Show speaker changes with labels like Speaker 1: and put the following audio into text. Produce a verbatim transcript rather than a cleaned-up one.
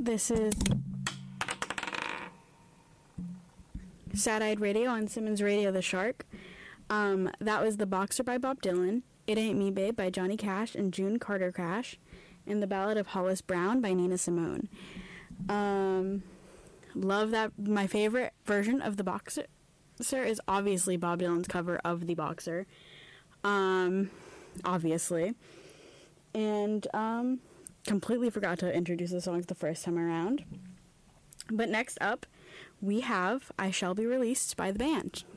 Speaker 1: This is Sad-Eyed Radio on Simmons Radio, The Shark. Um, that was The Boxer by Bob Dylan, It Ain't Me Babe by Johnny Cash and June Carter Cash, and The Ballad of Hollis Brown by Nina Simone. Um, love that. My favorite version of The Boxer is obviously Bob Dylan's cover of The Boxer. Um, obviously. And, um, completely forgot to introduce the songs the first time around. But next up, we have I Shall Be Released by the band.